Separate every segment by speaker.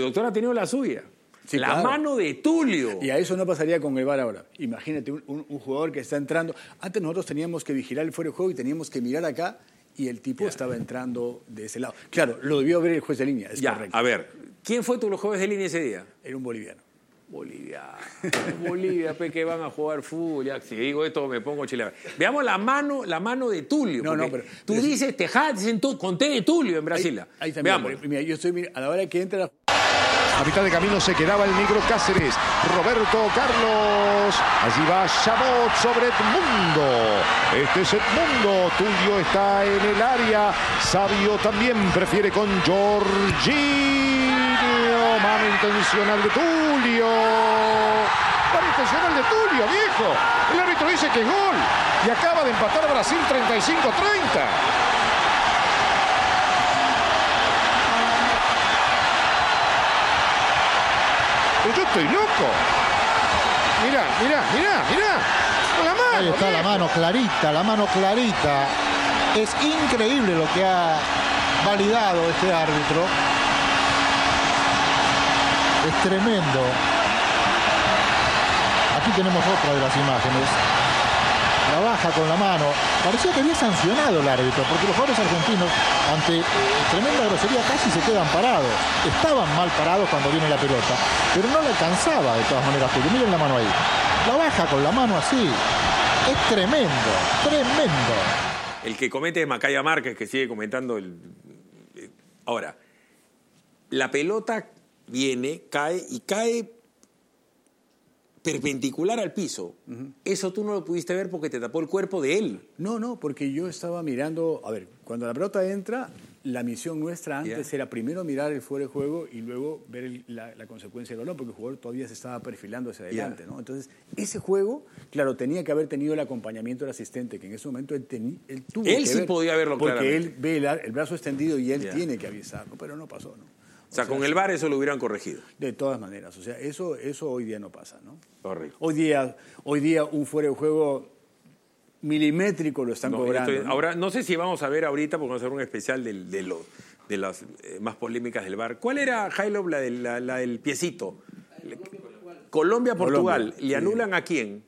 Speaker 1: doctor ha tenido la suya.
Speaker 2: Sí,
Speaker 1: la
Speaker 2: claro.
Speaker 1: mano de Tulio.
Speaker 2: Y a eso no pasaría con el VAR ahora. Imagínate un jugador que está entrando. Antes nosotros teníamos que vigilar el fuera de juego y teníamos que mirar acá y el tipo estaba entrando de ese lado. Claro, lo debió ver el juez de línea, es correcto.
Speaker 1: A ver, ¿quién fue tu los jueves de línea ese día?
Speaker 2: Era un boliviano.
Speaker 1: Bolivia, que van a jugar fútbol. Ya, si digo esto me pongo chileno. Veamos la mano de Tulio.
Speaker 2: Pero
Speaker 1: tú dices Tejada, con T de Tulio en Brasil.
Speaker 2: Ahí también. Veamos. Mira, yo estoy a la hora que entra.
Speaker 3: A mitad de camino se quedaba el negro Cáceres. Roberto Carlos. Allí va Chabot sobre Edmundo. Este es Edmundo. Tulio está en el área. Sabio también prefiere con Jorginho. Mano intencional de Tulio. Mano intencional de Tulio, viejo. El árbitro dice que es gol. Y acaba de empatar Brasil 35-30. Yo estoy loco. Mirá. Con la mano.
Speaker 4: Ahí está la mano clarita. Es increíble lo que ha validado este árbitro. Es tremendo. Aquí tenemos otra de las imágenes. La baja con la mano. Parecía que había sancionado el árbitro, porque los jugadores argentinos, ante tremenda grosería, casi se quedan parados. Estaban mal parados cuando viene la pelota, pero no le alcanzaba de todas maneras. Miren la mano ahí. La baja con la mano así. Es tremendo.
Speaker 1: El que comete es Macaya Márquez, que sigue comentando. Ahora, la pelota viene, cae perpendicular al piso. Eso tú no lo pudiste ver porque te tapó el cuerpo de él.
Speaker 2: No, porque yo estaba mirando. A ver, cuando la pelota entra, la misión nuestra antes era primero mirar el fuera de juego y luego ver la consecuencia del balón, porque el jugador todavía se estaba perfilando hacia adelante, ¿no? Entonces, ese juego, claro, tenía que haber tenido el acompañamiento del asistente, que en ese momento él tuvo que ver.
Speaker 1: Él sí podía verlo
Speaker 2: porque
Speaker 1: claramente.
Speaker 2: Él ve el brazo extendido y él tiene que avisarlo, pero no pasó, ¿no?
Speaker 1: O sea, con el VAR eso lo hubieran corregido.
Speaker 2: De todas maneras, o sea, eso hoy día no pasa, ¿no?
Speaker 1: Horrible.
Speaker 2: Hoy día un fuera de juego milimétrico lo están cobrando. ¿no?
Speaker 1: Ahora, no sé si vamos a ver ahorita, porque vamos a hacer un especial de las más polémicas del VAR. ¿Cuál era, Jailo, la del piecito? Colombia-Portugal. ¿Le anulan a quién?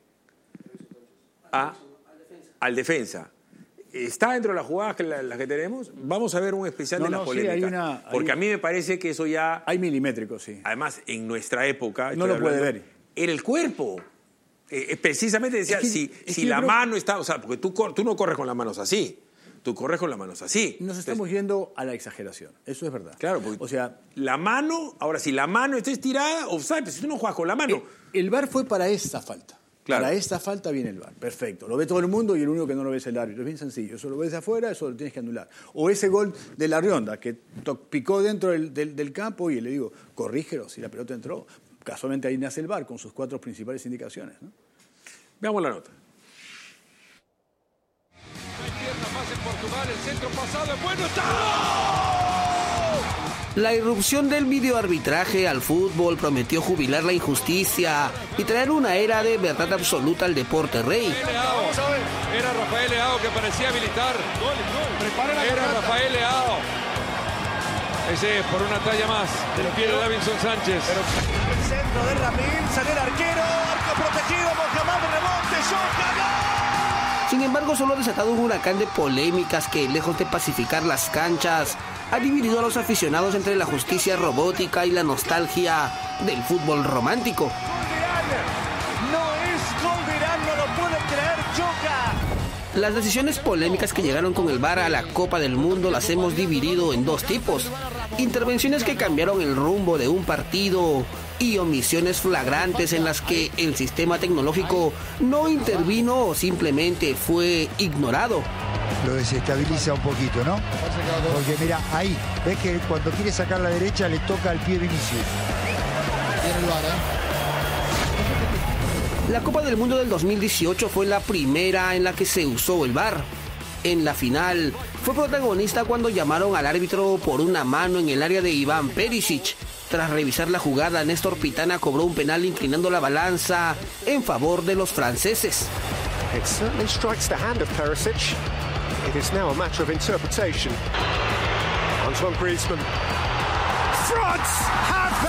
Speaker 1: Al defensa. ¿Está dentro de las jugadas las que tenemos? Vamos a ver un especial de las polémicas. Porque a mí me parece que eso ya...
Speaker 2: Hay milimétricos, sí.
Speaker 1: Además, en nuestra época...
Speaker 2: No lo puede ver.
Speaker 1: Era el cuerpo. Precisamente decía, si la mano está... O sea, porque tú no corres con las manos así. Tú corres con las manos así.
Speaker 2: Nos estamos yendo a la exageración. Eso es verdad.
Speaker 1: Claro, porque
Speaker 2: o sea,
Speaker 1: la mano... Ahora, si la mano está estirada, offside, pero si tú no juegas con la mano...
Speaker 2: El VAR fue para esta falta.
Speaker 1: Claro.
Speaker 2: Para esta falta viene el VAR. Perfecto. Lo ve todo el mundo y el único que no lo ve es el árbitro. Es bien sencillo. Eso lo ves de afuera, eso lo tienes que anular. O ese gol de La Rionda, que picó dentro del campo y le digo, corrígelo si la pelota entró. Casualmente ahí nace el VAR con sus 4 principales indicaciones, ¿no?
Speaker 1: Veamos la nota.
Speaker 5: El centro pasado es bueno. ¡Está!
Speaker 6: La irrupción del videoarbitraje al fútbol prometió jubilar la injusticia y traer una era de verdad absoluta al deporte rey.
Speaker 5: Era Rafael Leao que parecía habilitar. Era Rafael Leao. Ese es por una talla más del pie de Davinson Sánchez.
Speaker 7: El centro de Ramín, sale el arquero, arco protegido, Mohamed, remonte, Soca.
Speaker 6: Sin embargo, solo ha desatado un huracán de polémicas que, lejos de pacificar las canchas, ha dividido a los aficionados entre la justicia robótica y la nostalgia del fútbol romántico.
Speaker 7: No es gol de Irán, no lo puede creer, Choca.
Speaker 6: Las decisiones polémicas que llegaron con el VAR a la Copa del Mundo las hemos dividido en 2 tipos. Intervenciones que cambiaron el rumbo de un partido y omisiones flagrantes en las que el sistema tecnológico no intervino o simplemente fue ignorado.
Speaker 8: Lo desestabiliza un poquito, ¿no? Porque mira, ahí, ves que cuando quiere sacar la derecha le toca al pie Vinicius.
Speaker 4: Tiene el VAR,
Speaker 6: La Copa del Mundo del 2018 fue la primera en la que se usó el VAR. En la final, fue protagonista cuando llamaron al árbitro por una mano en el área de Iván Perisic. Tras revisar la jugada, Néstor Pitana cobró un penal inclinando la balanza en favor de los franceses.
Speaker 9: It certainly strikes the hand of Perisic. It is now a matter of interpretation. Antoine Griezmann. France have